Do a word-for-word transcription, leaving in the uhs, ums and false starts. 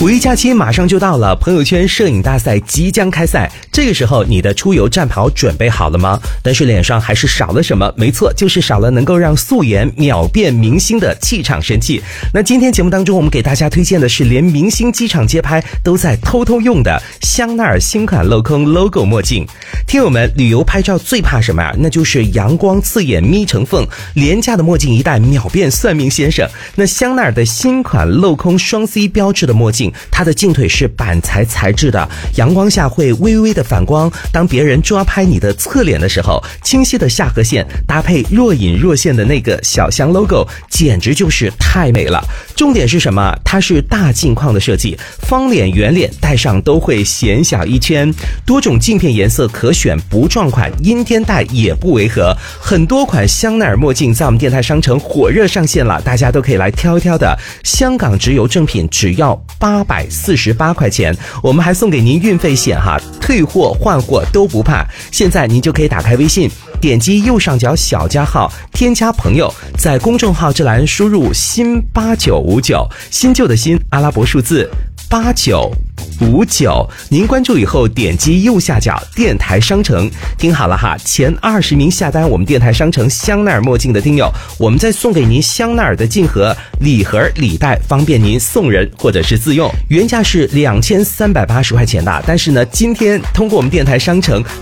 五一假期马上就到了，朋友圈摄影大赛即将开赛，这个时候你的出游战袍准备好了吗？但是脸上还是少了什么？没错，就是少了能够让素颜秒变明星的气场神器。那今天节目当中，我们给大家推荐的是连明星机场街拍都在偷偷用的香奈儿新款镂空 logo 墨镜。听友们，旅游拍照最怕什么呀？那就是阳光刺眼眯成缝，廉价的墨镜一戴秒变算命先生。那香奈儿的新款镂空双 C 标志的墨镜，它的镜腿是板材材质的，阳光下会微微的反光，当别人抓拍你的侧脸的时候，清晰的下颌线搭配若隐若现的那个小香 logo， 简直就是太美了。重点是什么？它是大镜框的设计，方脸圆脸戴上都会显小一圈，多种镜片颜色可选，不撞款，阴天戴也不违和。很多款香奈儿墨镜在我们电台商城火热上线了，大家都可以来挑一挑的。香港直邮正品只要八百四十八块钱，我们还送给您运费险哈，退货换货都不怕。现在您就可以打开微信，点击右上角小加号，添加朋友，在公众号这栏输入新八九五九，新旧的新，阿拉伯数字八九五九，您关注以后点击右下角电台商城，听好了哈，前二十名下单我们电台商城香奈儿墨镜的听友，我们再送给您香奈儿的镜盒、礼盒、礼袋，方便您送人或者是自用。原价是两千三百八十块钱的，但是呢，今天通过我们电台商城